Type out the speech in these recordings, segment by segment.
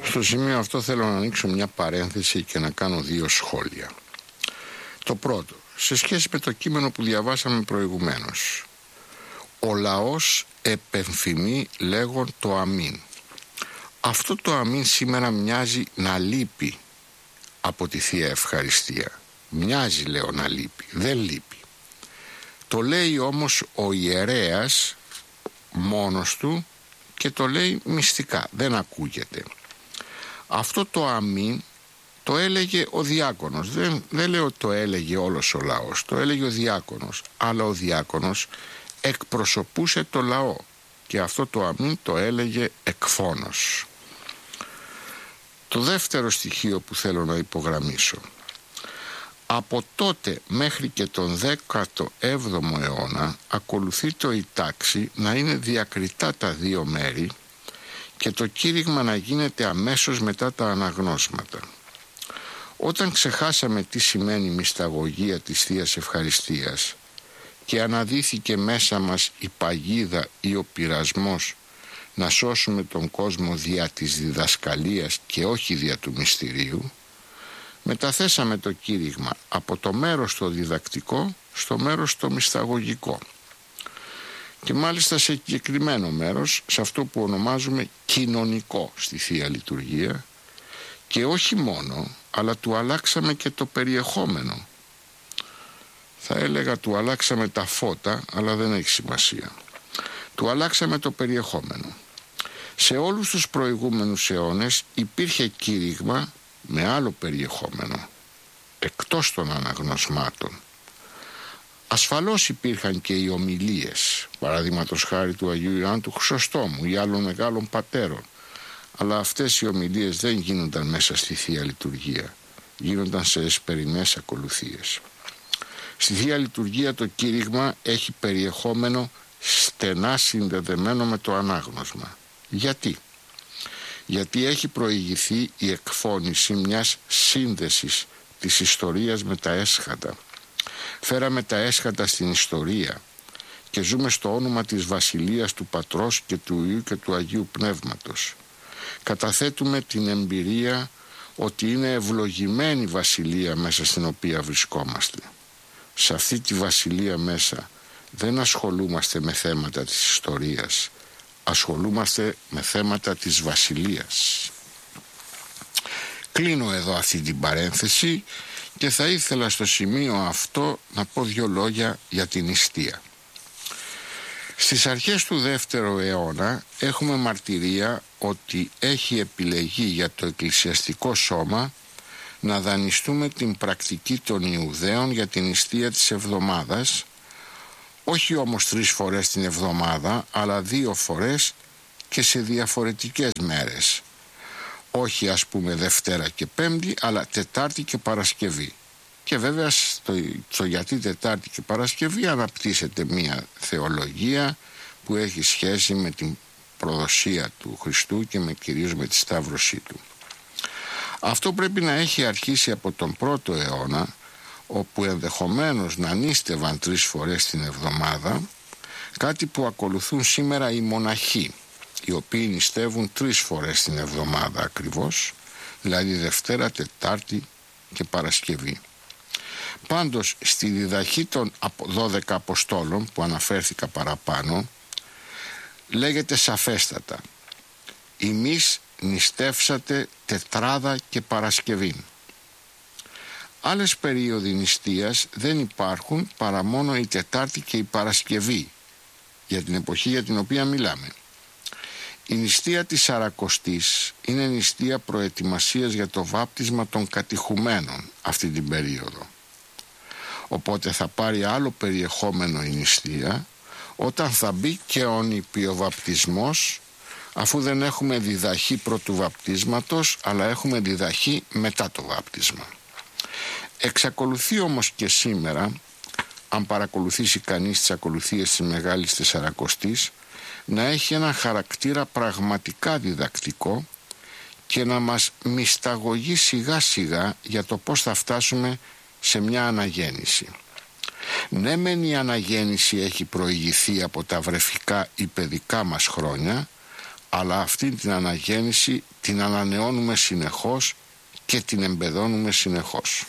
Στο σημείο αυτό θέλω να ανοίξω μια παρένθεση και να κάνω δύο σχόλια. Το πρώτο, σε σχέση με το κείμενο που διαβάσαμε προηγουμένως. Ο λαός επεμφημεί λέγον το αμήν. Αυτό το αμήν σήμερα μοιάζει να λείπει από τη Θεία Ευχαριστία. Μοιάζει, λέω, να λείπει, δεν λείπει. Το λέει όμως ο ιερέας μόνος του και το λέει μυστικά, δεν ακούγεται. Αυτό το αμήν το έλεγε ο διάκονος, δεν λέω ότι το έλεγε όλος ο λαός, το έλεγε ο διάκονος, αλλά ο διάκονος εκπροσωπούσε το λαό και αυτό το αμήν το έλεγε εκφώνος. Το δεύτερο στοιχείο που θέλω να υπογραμμίσω. Από τότε μέχρι και τον 17ο αιώνα ακολουθεί η τάξη να είναι διακριτά τα δύο μέρη και το κήρυγμα να γίνεται αμέσως μετά τα αναγνώσματα. Όταν ξεχάσαμε τι σημαίνει μυσταγωγία της Θείας Ευχαριστίας και αναδύθηκε μέσα μας η παγίδα ή ο πειρασμός να σώσουμε τον κόσμο δια της διδασκαλίας και όχι δια του μυστηρίου, μεταθέσαμε το κήρυγμα από το μέρος το διδακτικό στο μέρος το μυσταγωγικό και μάλιστα σε συγκεκριμένο μέρος, σε αυτό που ονομάζουμε κοινωνικό στη Θεία Λειτουργία, και όχι μόνο, αλλά του αλλάξαμε και το περιεχόμενο. Θα έλεγα του αλλάξαμε τα φώτα, αλλά δεν έχει σημασία. Του αλλάξαμε το περιεχόμενο. Σε όλους τους προηγούμενους αιώνες υπήρχε κήρυγμα με άλλο περιεχόμενο, εκτός των αναγνωσμάτων. Ασφαλώς υπήρχαν και οι ομιλίες, παραδείγματος χάρη του Αγίου Ιωάννου του Χρυσοστόμου ή άλλων μεγάλων πατέρων, αλλά αυτές οι ομιλίες δεν γίνονταν μέσα στη Θεία Λειτουργία, γίνονταν σε εσπερινές ακολουθίες. Στη Θεία Λειτουργία το κήρυγμα έχει περιεχόμενο στενά συνδεδεμένο με το ανάγνωσμα. Γιατί? Γιατί έχει προηγηθεί η εκφώνηση μιας σύνδεσης της ιστορίας με τα έσχατα. Φέραμε τα έσχατα στην ιστορία και ζούμε στο όνομα της Βασιλείας του Πατρός και του Υιού και του Αγίου Πνεύματος. Καταθέτουμε την εμπειρία ότι είναι ευλογημένη βασιλεία μέσα στην οποία βρισκόμαστε. Σε αυτή τη βασιλεία μέσα δεν ασχολούμαστε με θέματα της ιστορίας, ασχολούμαστε με θέματα της βασιλείας. Κλείνω εδώ αυτή την παρένθεση και θα ήθελα στο σημείο αυτό να πω δύο λόγια για την νηστεία. Στις αρχές του 2ου αιώνα έχουμε μαρτυρία ότι έχει επιλεγεί για το εκκλησιαστικό σώμα να δανειστούμε την πρακτική των Ιουδαίων για την νηστεία της εβδομάδας, όχι όμως 3 φορές την εβδομάδα, αλλά 2 φορές και σε διαφορετικές μέρες. Όχι ας πούμε Δευτέρα και Πέμπτη, αλλά Τετάρτη και Παρασκευή. Και βέβαια στο γιατί Τετάρτη και Παρασκευή αναπτύσσεται μια θεολογία που έχει σχέση με την προδοσία του Χριστού και κυρίως με τη σταύρωσή του. Αυτό πρέπει να έχει αρχίσει από τον 1ο αιώνα, όπου ενδεχομένως να νήστευαν 3 φορές την εβδομάδα, κάτι που ακολουθούν σήμερα οι μοναχοί, οι οποίοι νηστεύουν 3 φορές την εβδομάδα ακριβώς, δηλαδή Δευτέρα, Τετάρτη και Παρασκευή. Πάντως στη διδαχή των 12 Αποστόλων που αναφέρθηκα παραπάνω λέγεται σαφέστατα «Ημείς νηστεύσατε Τετράδα και Παρασκευή». Άλλες περίοδοι νηστείας δεν υπάρχουν παρά μόνο η Τετάρτη και η Παρασκευή για την εποχή για την οποία μιλάμε. Η νηστεία της Σαρακοστής είναι νηστεία προετοιμασίας για το βάπτισμα των κατηχουμένων αυτή την περίοδο. Οπότε θα πάρει άλλο περιεχόμενο η νηστεία όταν θα μπει και ο νηπιοβαπτισμός, αφού δεν έχουμε διδαχή πρωτού βαπτίσματος, αλλά έχουμε διδαχή μετά το βάπτισμα. Εξακολουθεί όμως και σήμερα, αν παρακολουθήσει κανείς τις ακολουθίες της Μεγάλης Τεσσαρακοστής, να έχει ένα χαρακτήρα πραγματικά διδακτικό και να μας μυσταγωγεί σιγά σιγά για το πώς θα φτάσουμε σε μια αναγέννηση. Ναι μεν η αναγέννηση έχει προηγηθεί από τα βρεφικά ή παιδικά μας χρόνια, αλλά αυτή την αναγέννηση την ανανεώνουμε συνεχώς και την εμπεδώνουμε συνεχώς.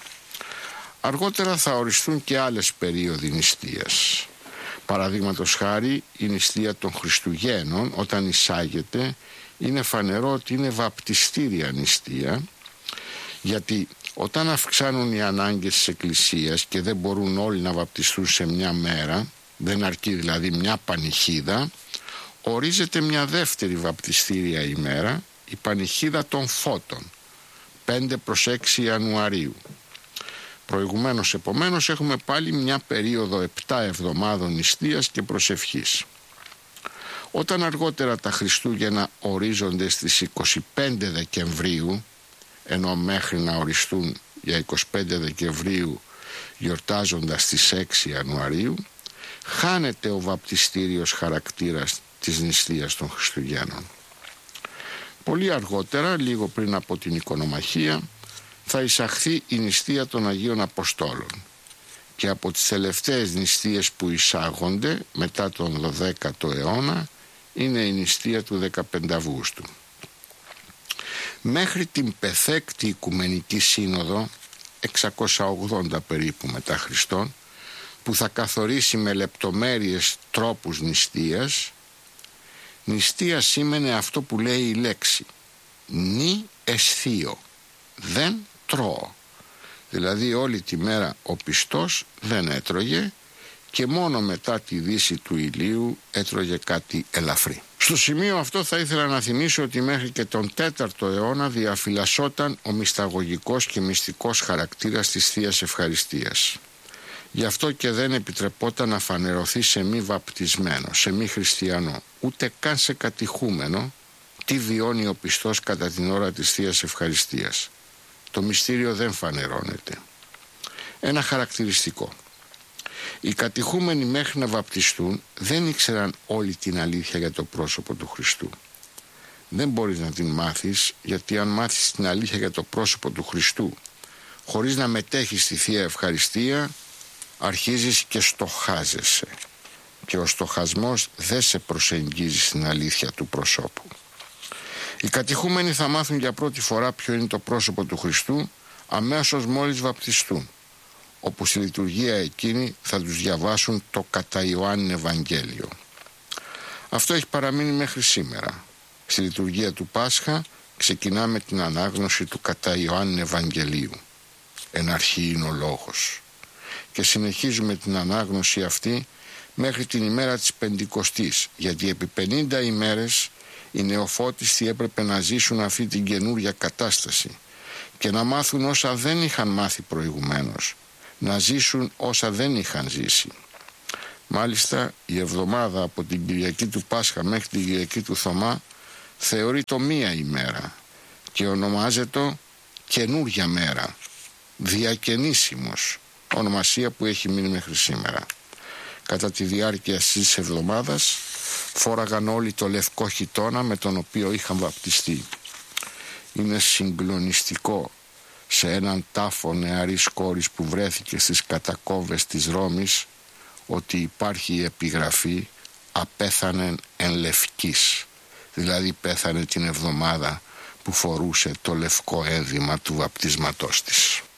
Αργότερα θα οριστούν και άλλες περίοδοι νηστείας. Παραδείγματος χάρη, η νηστεία των Χριστουγέννων, όταν εισάγεται, είναι φανερό ότι είναι βαπτιστήρια νηστεία, γιατί όταν αυξάνουν οι ανάγκες της Εκκλησίας και δεν μπορούν όλοι να βαπτιστούν σε μια μέρα, δεν αρκεί δηλαδή μια πανηχίδα, ορίζεται μια δεύτερη βαπτιστήρια ημέρα, η πανηχίδα των Φώτων, 5 προς 6 Ιανουαρίου. Προηγουμένως, επομένως, έχουμε πάλι μια περίοδο 7 εβδομάδων νηστείας και προσευχής. Όταν αργότερα τα Χριστούγεννα ορίζονται στις 25 Δεκεμβρίου, ενώ μέχρι να οριστούν για 25 Δεκεμβρίου γιορτάζοντας στις 6 Ιανουαρίου, χάνεται ο βαπτιστήριος χαρακτήρας της νηστείας των Χριστουγέννων. Πολύ αργότερα, λίγο πριν από την οικονομαχία, θα εισαχθεί η νηστεία των Αγίων Αποστόλων και από τις τελευταίες νηστείες που εισάγονται μετά τον 12ο αιώνα είναι η νηστεία του 15 Αυγούστου. Μέχρι την πεθέκτη Οικουμενική Σύνοδο, 680 περίπου μετά Χριστόν, που θα καθορίσει με λεπτομέρειες τρόπους νηστείας, νηστεία σήμαινε αυτό που λέει η λέξη νη εσθείο, δεν τρώω. Δηλαδή όλη τη μέρα ο πιστός δεν έτρωγε και μόνο μετά τη δύση του ηλίου έτρωγε κάτι ελαφρύ. Στο σημείο αυτό θα ήθελα να θυμίσω ότι μέχρι και τον 4ο αιώνα διαφυλασσόταν ο μυσταγωγικός και μυστικός χαρακτήρας της Θείας Ευχαριστίας. Γι' αυτό και δεν επιτρεπόταν να φανερωθεί σε μη βαπτισμένο, σε μη χριστιανό, ούτε καν σε κατηχούμενο τι βιώνει ο πιστός κατά την ώρα της Θείας Ευχαριστίας. Το μυστήριο δεν φανερώνεται. Ένα χαρακτηριστικό. Οι κατηχούμενοι μέχρι να βαπτιστούν δεν ήξεραν όλη την αλήθεια για το πρόσωπο του Χριστού. Δεν μπορείς να την μάθεις, γιατί αν μάθεις την αλήθεια για το πρόσωπο του Χριστού χωρίς να μετέχεις στη Θεία Ευχαριστία, αρχίζεις και στοχάζεσαι. Και ο στοχασμός δεν σε προσεγγίζει στην αλήθεια του προσώπου. Οι κατηχούμενοι θα μάθουν για πρώτη φορά ποιο είναι το πρόσωπο του Χριστού αμέσως μόλις βαπτιστούν, όπου στη λειτουργία εκείνη θα τους διαβάσουν το κατά Ιωάννη Ευαγγέλιο. Αυτό έχει παραμείνει μέχρι σήμερα. Στη λειτουργία του Πάσχα ξεκινάμε την ανάγνωση του κατά Ιωάννη Ευαγγελίου. Εν αρχή είναι ο λόγος. Και συνεχίζουμε την ανάγνωση αυτή μέχρι την ημέρα της Πεντηκοστής, γιατί επί 50 ημέρες οι νεοφώτιστοι έπρεπε να ζήσουν αυτή την καινούρια κατάσταση και να μάθουν όσα δεν είχαν μάθει προηγουμένως, να ζήσουν όσα δεν είχαν ζήσει. Μάλιστα η εβδομάδα από την Κυριακή του Πάσχα μέχρι την Κυριακή του Θωμά θεωρείται μία ημέρα και ονομάζεται καινούρια μέρα, διακαινήσιμος, ονομασία που έχει μείνει μέχρι σήμερα. Κατά τη διάρκεια της εβδομάδας φόραγαν όλοι το λευκό χιτώνα με τον οποίο είχαν βαπτιστεί. Είναι συγκλονιστικό σε έναν τάφο νεαρής κόρης που βρέθηκε στις κατακόβες της Ρώμης ότι υπάρχει η επιγραφή «απέθανε εν λευκής», δηλαδή πέθανε την εβδομάδα που φορούσε το λευκό ένδυμα του βαπτίσματός της.